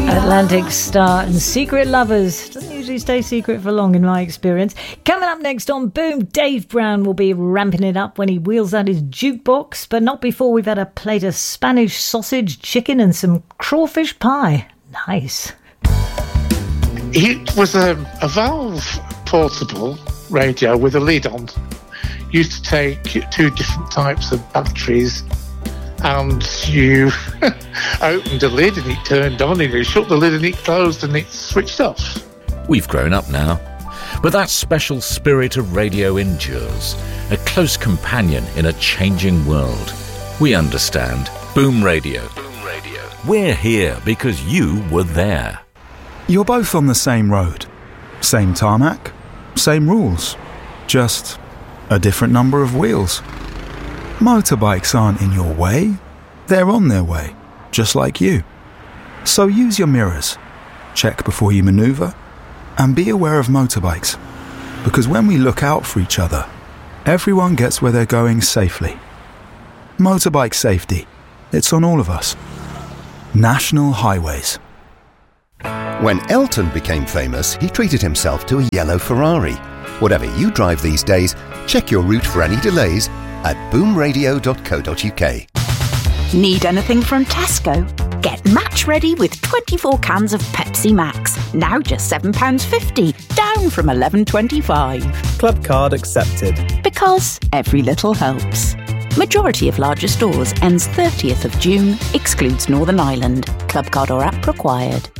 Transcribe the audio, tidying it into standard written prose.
Atlantic Star and Secret Lovers. Doesn't usually stay secret for long in my experience. Coming up next on Boom, Dave Brown will be ramping it up when he wheels out his jukebox, but not before we've had a plate of Spanish sausage, chicken and some crawfish pie. Nice. It was a Valve portable radio with a lid on. Used to take two different types of batteries, and you opened the lid and it turned on, and you shut the lid and it closed and it switched off. We've grown up now, but that special spirit of radio endures, a close companion in a changing world. We understand. Boom Radio. Boom Radio. We're here because you were there. You're both on the same road, same tarmac, same rules, just a different number of wheels. Motorbikes aren't in your way, they're on their way, just like you. So use your mirrors, check before you manoeuvre, and be aware of motorbikes. Because when we look out for each other, everyone gets where they're going safely. Motorbike safety, it's on all of us. National Highways. When Elton became famous, he treated himself to a yellow Ferrari. Whatever you drive these days, check your route for any delays at boomradio.co.uk. Need anything from Tesco? Get match ready with 24 cans of Pepsi Max. Now just £7.50, down from £11.25. Club card accepted. Because every little helps. Majority of larger stores ends 30th of June, excludes Northern Ireland. Club card or app required.